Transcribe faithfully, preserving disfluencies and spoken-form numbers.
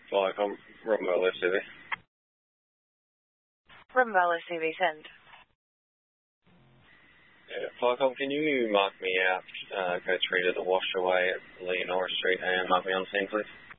Flycom, Rombella S C V. Rombella S C V, send. Yeah, Flycom, can you mark me out, uh, go through to the wash away at Leonora Street and mark me on scene, please?